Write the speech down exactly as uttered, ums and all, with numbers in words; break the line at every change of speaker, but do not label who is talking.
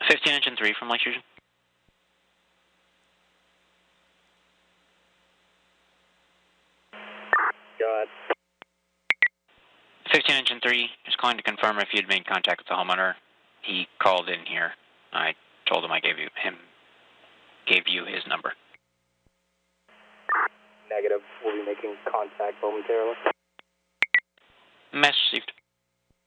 fifteen engine three from Lake Fusion.
Go ahead.
fifteen engine three, just calling to confirm if you'd made contact with the homeowner. He called in here. I told him I gave you him gave you his number.
Negative. We'll be making contact momentarily.
Message received.